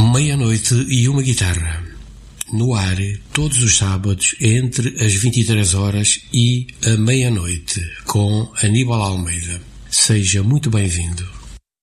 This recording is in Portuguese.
Meia-noite e uma guitarra. No ar, todos os sábados, entre as 23 horas e a meia-noite, com Aníbal Almeida. Seja muito bem-vindo.